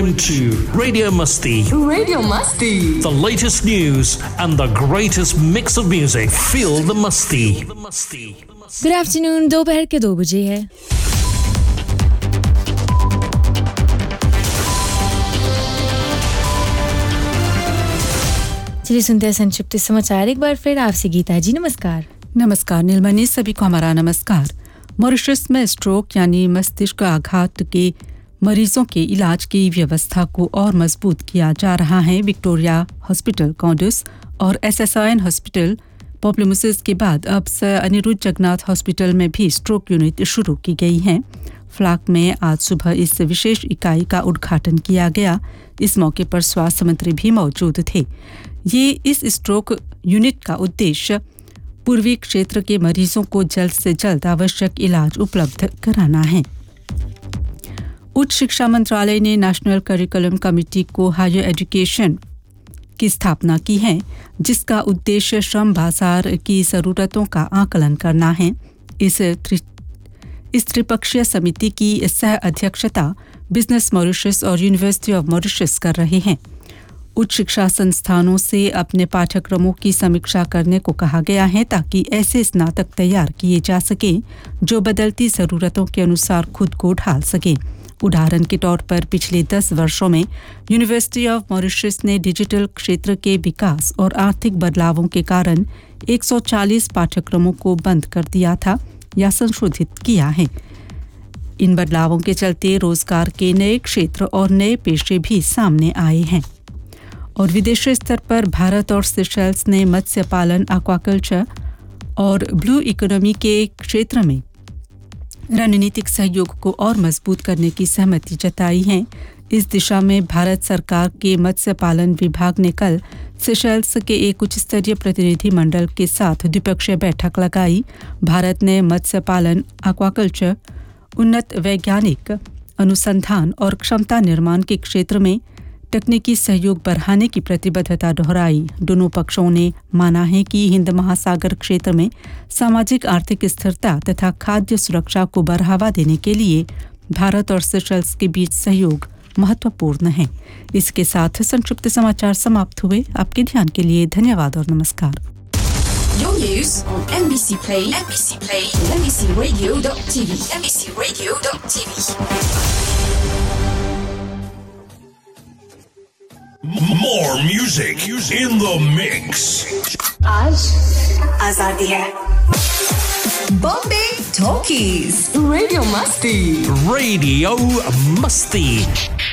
tuned to Radio Musti. Radio Musti. The latest news and the greatest mix of music. Feel the Musti. Good afternoon. दोपहर के 2 बजे है. चलिए सुनते हैं संक्षिप्त समाचार एक बार फिर आपसे गीता जी. नमस्कार. नमस्कार नीलमणि, सभी को हमारा नमस्कार. मॉरिशस में स्ट्रोक यानी मस्तिष्क आघात के मरीजों के इलाज की व्यवस्था को और मजबूत किया जा रहा है. विक्टोरिया हॉस्पिटल कॉन्डस और SSIN हॉस्पिटल पॉप्लमुसिस के बाद अब से अनिरुद्ध जगन्नाथ हॉस्पिटल में भी स्ट्रोक यूनिट शुरू की गई हैं. फ्लाक में आज सुबह इस विशेष इकाई का उद्घाटन किया गया. इस मौके पर स्वास्थ्य मंत्री भी मौजूद थे. ये इस स्ट्रोक यूनिट का उद्देश्य पूर्वी क्षेत्र के मरीजों को जल्द से जल्द आवश्यक इलाज उपलब्ध कराना है. उच्च शिक्षा मंत्रालय ने नेशनल करिकुलम कमेटी को हायर एजुकेशन की स्थापना की है, जिसका उद्देश्य श्रम बाजार की ज़रूरतों का आकलन करना है. इस त्रिपक्षीय समिति की सह अध्यक्षता बिजनेस मॉरिशस और यूनिवर्सिटी ऑफ मॉरिशस कर रहे हैं. उच्च शिक्षा संस्थानों से अपने पाठ्यक्रमों की समीक्षा करने को कहा गया है ताकि ऐसे स्नातक तैयार किए जा सकें जो बदलती ज़रूरतों के अनुसार खुद को ढाल सकें. उदाहरण के तौर पर पिछले 10 वर्षों में यूनिवर्सिटी ऑफ मॉरिशस ने डिजिटल क्षेत्र के विकास और आर्थिक बदलावों के कारण 140 पाठ्यक्रमों को बंद कर दिया था या संशोधित किया है. इन बदलावों के चलते रोजगार के नए क्षेत्र और नए पेशे भी सामने आए हैं. और विदेशी स्तर पर भारत और सेशेल्स ने मत्स्य पालन, एक्वाकल्चर और ब्लू इकोनॉमी के क्षेत्र में रणनीतिक सहयोग को और मजबूत करने की सहमति जताई है. इस दिशा में भारत सरकार के मत्स्य पालन विभाग ने कल सेशेल्स के एक उच्च स्तरीय प्रतिनिधि मंडल के साथ द्विपक्षीय बैठक लगाई. भारत ने मत्स्य पालन, एक्वाकल्चर, उन्नत वैज्ञानिक अनुसंधान और क्षमता निर्माण के क्षेत्र में तकनीकी सहयोग बढ़ाने की प्रतिबद्धता दोहराई. दोनों पक्षों ने माना है कि हिंद महासागर क्षेत्र में सामाजिक आर्थिक स्थिरता तथा खाद्य सुरक्षा को बढ़ावा देने के लिए भारत और सेशेल्स के बीच सहयोग महत्वपूर्ण है. इसके साथ संक्षिप्त समाचार समाप्त हुए. आपके ध्यान के लिए धन्यवाद और नमस्कार. Your news on NBC Play, NBC Play, NBCRadio.tv, NBCRadio.tv. More music in the mix. आज आजादी है. Bombay Talkies. Radio Musti. Radio Musti.